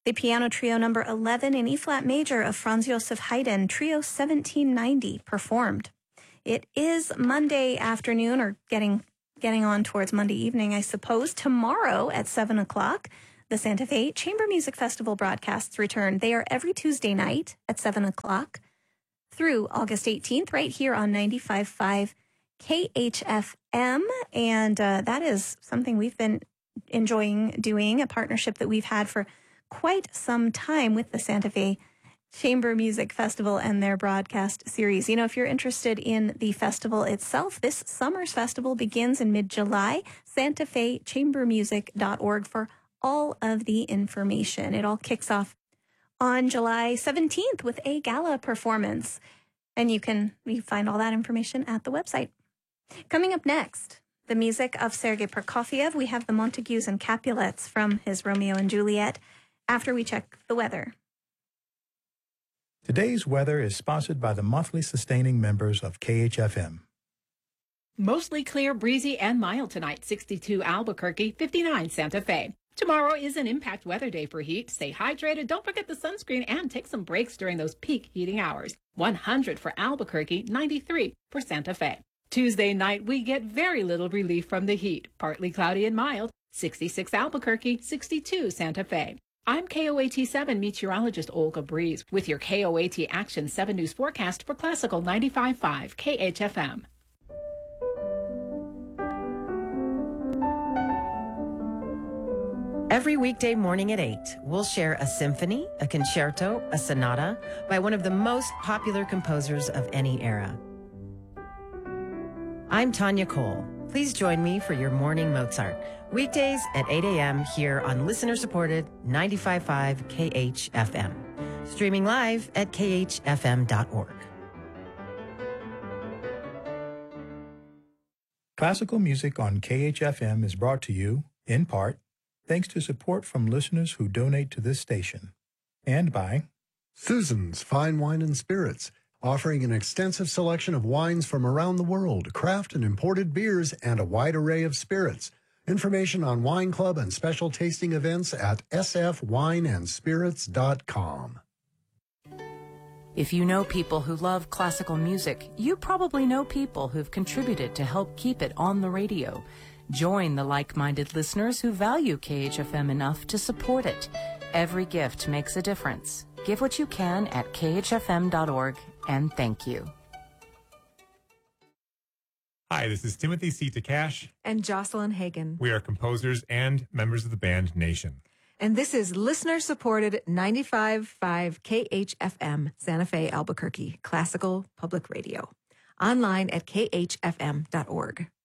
The piano trio number 11 in E-flat major of Franz Josef Haydn, Trio 1790, performed. It is Monday afternoon, or getting on towards Monday evening, I suppose. Tomorrow at 7 o'clock, the Santa Fe Chamber Music Festival broadcasts return. They are every Tuesday night at 7 o'clock through August 18th, right here on 95.5 KHFM. And that is something we've been enjoying doing, a partnership that we've had for quite some time with the Santa Fe Chamber Music Festival and their broadcast series. You know, if you're interested in the festival itself, this summer's festival begins in mid-July. SantaFeChambermusic.org for all of the information. It all kicks off on July 17th with a gala performance. And you find all that information at the website. Coming up next, the music of Sergei Prokofiev. We have the Montagues and Capulets from his Romeo and Juliet after we check the weather. Today's weather is sponsored by the monthly sustaining members of KHFM. Mostly clear, breezy, and mild tonight. 62 Albuquerque, 59 Santa Fe. Tomorrow is an impact weather day for heat. Stay hydrated, don't forget the sunscreen, and take some breaks during those peak heating hours. 100 for Albuquerque, 93 for Santa Fe. Tuesday night, we get very little relief from the heat. Partly cloudy and mild. 66 Albuquerque, 62 Santa Fe. I'm KOAT7 meteorologist Olga Breeze with your KOAT Action 7 News forecast for Classical 95.5 KHFM. Every weekday morning at 8, we'll share a symphony, a concerto, a sonata by one of the most popular composers of any era. I'm Tanya Cole. Please join me for your morning Mozart. Weekdays at 8 a.m. here on listener-supported 95.5 KHFM. Streaming live at khfm.org. Classical music on KHFM is brought to you, in part, thanks to support from listeners who donate to this station. And by Susan's Fine Wine and Spirits, offering an extensive selection of wines from around the world, craft and imported beers, and a wide array of spirits. Information on Wine Club and special tasting events at sfwineandspirits.com. If you know people who love classical music, you probably know people who've contributed to help keep it on the radio. Join the like-minded listeners who value KHFM enough to support it. Every gift makes a difference. Give what you can at khfm.org, and thank you. Hi, this is Timothy C. Takash and Jocelyn Hagan. We are composers and members of the band Nation. And this is listener-supported 95.5 KHFM, Santa Fe, Albuquerque, Classical Public Radio. Online at khfm.org.